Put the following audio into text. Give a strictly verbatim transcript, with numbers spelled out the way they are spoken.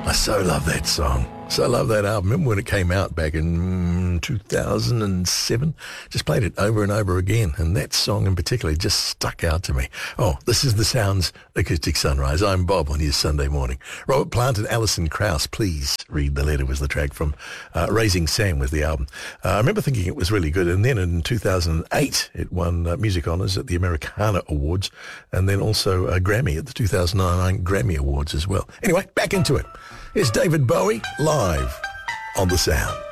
I so love that song. So I love that album. Remember when it came out back in mm, two thousand seven? Just played it over and over again, and that song in particular just stuck out to me. Oh, this is the Sounds Acoustic Sunrise. I'm Bob on your Sunday morning. Robert Plant and Alison Krauss, Please Read the Letter was the track from uh, Raising Sam was the album. Uh, I remember thinking it was really good, and then in two thousand eight it won uh, Music Honours at the Americana Awards, and then also a Grammy at the two thousand nine Grammy Awards as well. Anyway, back into it. Here's David Bowie live on The Sound.